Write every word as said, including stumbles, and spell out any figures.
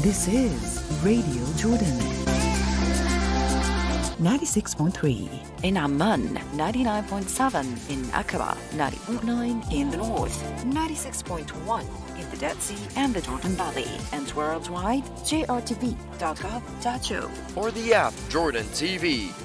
This is Radio Jordan. ninety-six point three in Amman, ninety-nine point seven in Aqaba, ninety point nine in the north, ninety-six point one in the Dead Sea and the Jordan Valley, and worldwide, J R T V dot gov dot J O. Or the app Jordan T V.